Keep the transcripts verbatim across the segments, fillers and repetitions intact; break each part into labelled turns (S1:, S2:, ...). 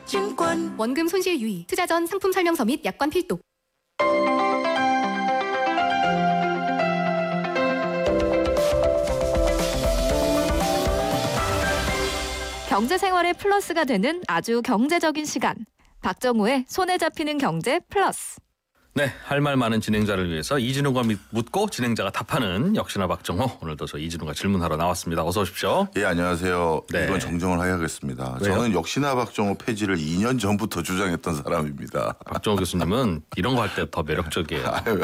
S1: 신한증권
S2: 원금 손실 유의, 투자 전 상품 설명서 및 약관 필독.
S3: 경제생활에 플러스가 되는 아주 경제적인 시간. 박정호의 손에 잡히는 경제 플러스.
S4: 네, 할 말 많은 진행자를 위해서 이진우가 묻고 진행자가 답하는 역시나 박정호. 오늘도 저 이진우가 질문하러 나왔습니다. 어서 오십시오.
S5: 예, 안녕하세요.
S4: 네.
S5: 이건 정정을 해야겠습니다.
S4: 왜요?
S5: 저는 역시나 박정호 폐지를 이 년 전부터 주장했던 사람입니다.
S4: 박정호 교수님은 이런 거 할 때 더 매력적이에요.
S5: 아유,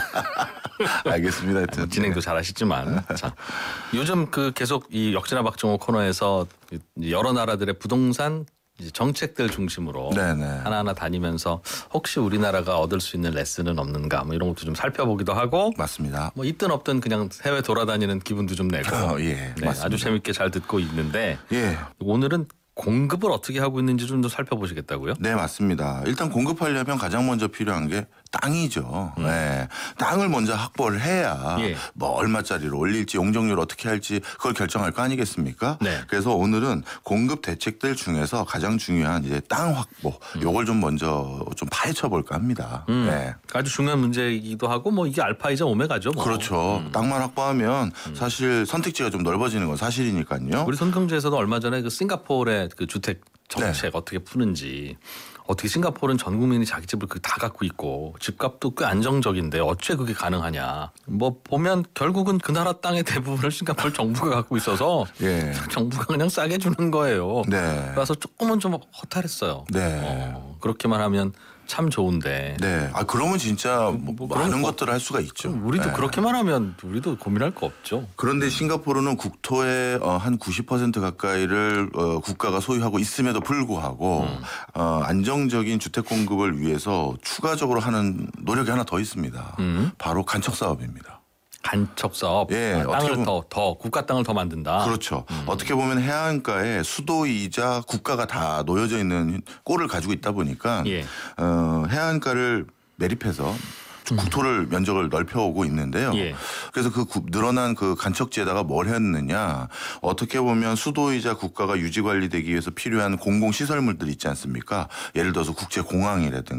S5: 알겠습니다. 하여튼.
S4: 진행도 잘하시지만 자, 요즘 그 계속 이 역시나 박정호 코너에서 여러 나라들의 부동산 이제 정책들 중심으로
S5: 네네.
S4: 하나하나 다니면서 혹시 우리나라가 얻을 수 있는 레슨은 없는가 뭐 이런 것도 좀 살펴보기도 하고
S5: 맞습니다.
S4: 뭐 있든 없든 그냥 해외 돌아다니는 기분도 좀 내고
S5: 어, 예,
S4: 네,
S5: 맞습니다.
S4: 아주 재밌게 잘 듣고 있는데
S5: 예.
S4: 오늘은 공급을 어떻게 하고 있는지 좀 더 살펴보시겠다고요?
S5: 네, 맞습니다. 일단 공급하려면 가장 먼저 필요한 게 땅이죠.
S4: 음.
S5: 네. 땅을 먼저 확보를 해야
S4: 예.
S5: 뭐 얼마짜리로 올릴지 용적률 어떻게 할지 그걸 결정할 거 아니겠습니까?
S4: 네.
S5: 그래서 오늘은 공급 대책들 중에서 가장 중요한 이제 땅 확보 요걸 좀 먼저 좀 파헤쳐 볼까 합니다.
S4: 음,
S5: 네.
S4: 아주 중요한 문제이기도 하고 뭐 이게 알파이자 오메가죠. 뭐.
S5: 그렇죠. 땅만 확보하면 사실 선택지가 좀 넓어지는 건 사실이니까요.
S4: 우리 손경제에서도 얼마 전에 그 싱가포르의 그 주택 정책
S5: 네.
S4: 어떻게 푸는지 어떻게 싱가포르는 전 국민이 자기 집을 그 다 갖고 있고 집값도 꽤 안정적인데 어째 그게 가능하냐. 뭐 보면 결국은 그 나라 땅의 대부분을 싱가포르 정부가 갖고 있어서
S5: 예.
S4: 정부가 그냥 싸게 주는 거예요.
S5: 네.
S4: 그래서 조금은 좀 허탈했어요.
S5: 네.
S4: 어, 그렇게만 하면 참 좋은데.
S5: 네. 아 그러면 진짜 뭐
S4: 뭐
S5: 많은
S4: 그런 거-
S5: 것들을 할 수가 있죠.
S4: 우리도
S5: 네.
S4: 그렇게만 하면 우리도 고민할 거 없죠.
S5: 그런데 싱가포르는 국토의 어, 한 구십 퍼센트 가까이를 어, 국가가 소유하고 있음에도 불구하고
S4: 음.
S5: 어, 안정적인 주택 공급을 위해서 추가적으로 하는 노력이 하나 더 있습니다.
S4: 음.
S5: 바로 간척 사업입니다.
S4: 간척 사업,
S5: 예,
S4: 아,
S5: 어떻게
S4: 땅을
S5: 보면-
S4: 더, 더 국가 땅을 더 만든다.
S5: 그렇죠. 어떻게 보면 해안가에 수도이자 국가가 다 놓여져 있는 꼴을 가지고 있다 보니까
S4: 예.
S5: 어, 해안가를 매립해서 국토를 면적을 넓혀오고 있는데요.
S4: 예.
S5: 그래서 그 구- 늘어난 그 간척지에다가 뭘 했느냐. 어떻게 보면 수도이자 국가가 유지 관리되기 위해서 필요한 공공시설물들 있지 않습니까? 예를 들어서 국제공항이라든가